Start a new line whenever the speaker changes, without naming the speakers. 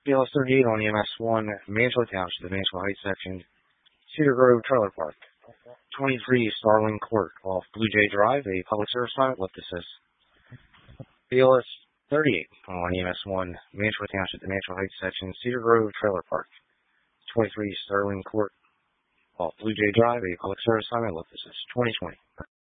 BLS 38 on EMS 1, Mansfield Township, the Mansfield Heights section, Cedar Grove Trailer Park. 23 Starling Court off Blue Jay Drive, a public service assignment, lift assist. BLS 38 on EMS 1, Mansfield Township, the Mansfield Heights section, Cedar Grove Trailer Park. 23 Starling Court off Blue Jay Drive, a public service assignment, lift assist. 2020.